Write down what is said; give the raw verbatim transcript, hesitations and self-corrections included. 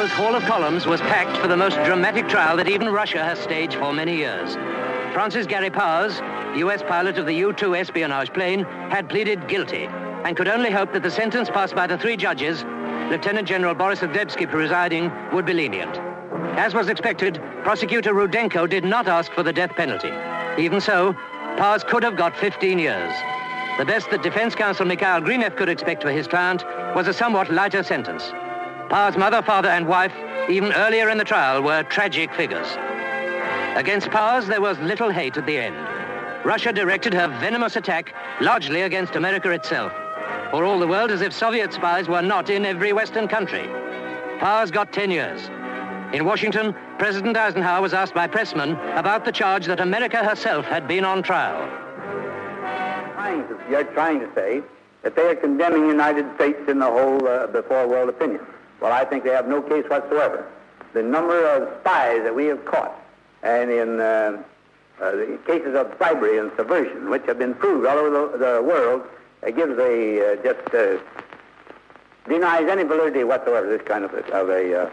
Pars Hall of Columns was packed for the most dramatic trial that even Russia has staged for many years. Francis Gary Pars, U S pilot of the U two espionage plane, had pleaded guilty and could only hope that the sentence passed by the three judges, Lieutenant General Boris Adebsky presiding, would be lenient. As was expected, prosecutor Rudenko did not ask for the death penalty. Even so, Pars could have got fifteen years. The best that defense counsel Mikhail Grinev could expect for his client was a somewhat lighter sentence. Pars' mother, father, and wife, even earlier in the trial, were tragic figures. Against Pars, there was little hate at the end. Russia directed her venomous attack largely against America itself, for all the world as if Soviet spies were not in every Western country. Pars got ten years. In Washington, President Eisenhower was asked by pressmen about the charge that America herself had been on trial. Trying to, you're trying to say that they are condemning the United States in the whole uh, before world opinion. Well, I think they have no case whatsoever. The number of spies that we have caught, and in uh, uh, the cases of bribery and subversion, which have been proved all over the, the world, uh, gives a uh, just uh, denies any validity whatsoever this kind of a, of a uh,